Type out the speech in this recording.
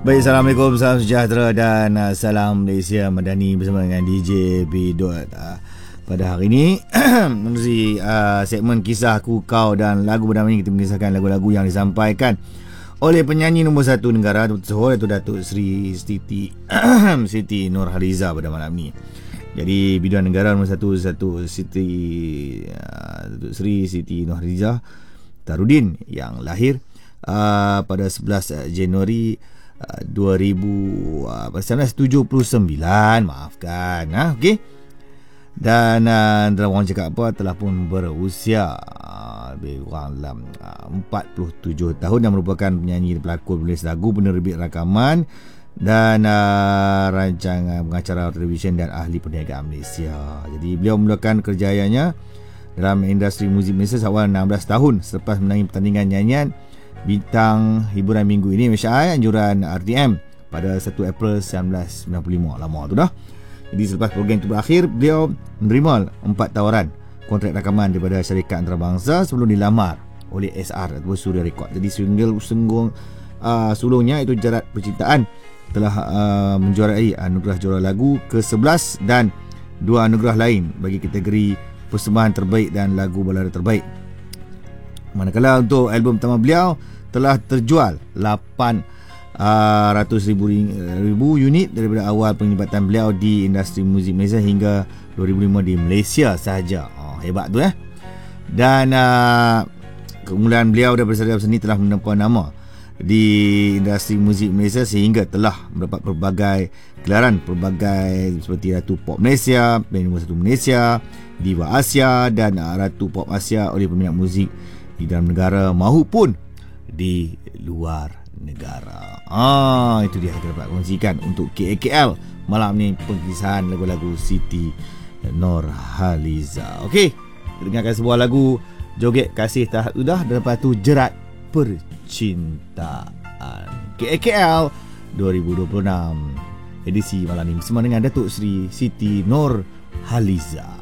Baik, Assalamualaikum, salam sejahtera dan salam Malaysia Madani bersama dengan DJ Bidot. Pada hari ini menerusi segmen Kisah Aku Kau, dan lagu pertama ini kita mengisahkan lagu-lagu yang disampaikan oleh penyanyi nombor 1 negara tersebut, iaitu Datuk Seri Siti Nurhaliza pada malam ni. Jadi biduan negara nombor 1 Datuk Seri Siti Nurhaliza Tarudin yang lahir pada 11 Januari 1979, maafkan, okey. Dan dalam orang cakap apa, telah pun berusia lebih kurang dalam 47 tahun dan merupakan penyanyi, pelakon, penulis lagu, penerbit rakaman dan rancangan pengacara televisyen dan ahli perniagaan Malaysia. Jadi beliau memulakan kerjayaannya dalam industri muzik Malaysia awal 16 tahun selepas menangi pertandingan nyanyian bintang hiburan minggu ini Malaysia anjuran RTM pada 1 April 1995. Lama tu dah. Jadi selepas program itu berakhir, beliau menerima 4 tawaran kontrak rakaman daripada syarikat antarabangsa sebelum dilamar oleh SR atau Suria Record. Jadi sulungnya itu Jarat Percintaan telah menjuarai anugerah juara lagu ke-11 dan 2 anugerah lain bagi kategori persembahan terbaik dan lagu balada terbaik. Manakala untuk album pertama beliau telah terjual 800,000 unit daripada awal penglibatan beliau di industri muzik Malaysia hingga 2005 di Malaysia sahaja. Hebat tu Dan kemuliaan beliau daripada segi seni telah menempa nama di industri muzik Malaysia sehingga telah mendapat pelbagai gelaran seperti Ratu Pop Malaysia, Band Nombor 1 Malaysia, Diva Asia dan Ratu Pop Asia oleh peminat muzik di dalam negara maupun di luar negara. Itu dia kita dapat kongsikan untuk KL malam ni, pengkisahan lagu-lagu Siti Nurhaliza. Okey, kita dengarkan sebuah lagu Joget Kasih Tahap Udah dan lepas tu Jerat Percintaan. KL 2026 edisi malam ni bersama dengan Datuk Seri Siti Nurhaliza.